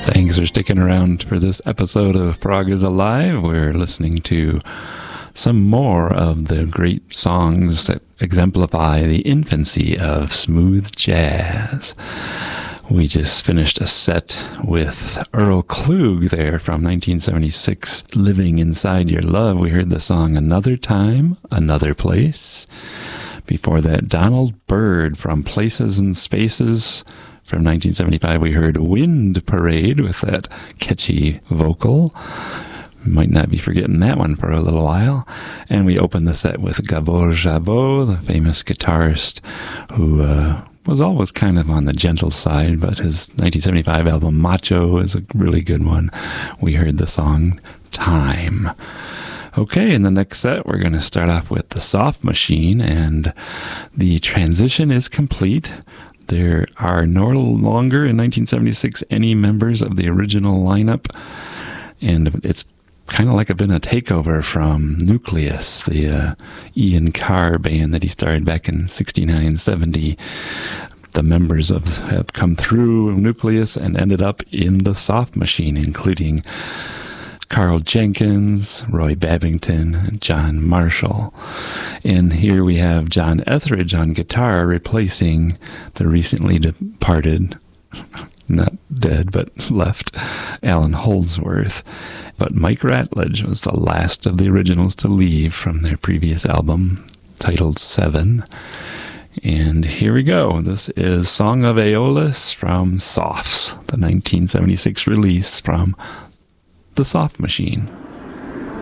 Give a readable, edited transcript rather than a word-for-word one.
Thanks for sticking around for this episode of Prog is Alive. We're listening to some more of the great songs that exemplify the infancy of smooth jazz. We just finished a set with Earl Klug there from 1976, Living Inside Your Love. We heard the song Another Time, Another Place. Before that, Donald Byrd from Places and Spaces. From 1975, we heard Wind Parade with that catchy vocal. Might not be forgetting that one for a little while. And we opened the set with Gabor Szabo, the famous guitarist who was always kind of on the gentle side, but his 1975 album Macho is a really good one. We heard the song Time. Okay, in the next set, we're going to start off with the Soft Machine, and the transition is complete. There are no longer, in 1976, any members of the original lineup, and it's kind of like been a takeover from Nucleus, the Ian Carr band that he started back in 69, 70. The members have come through Nucleus and ended up in the Soft Machine, including Carl Jenkins, Roy Babington, and John Marshall. And here we have John Etheridge on guitar replacing the recently departed, not dead, but left, Alan Holdsworth. But Mike Ratledge was the last of the originals to leave from their previous album, titled Seven. And here we go. This is Song of Aeolus from Softs, the 1976 release from The Soft Machine.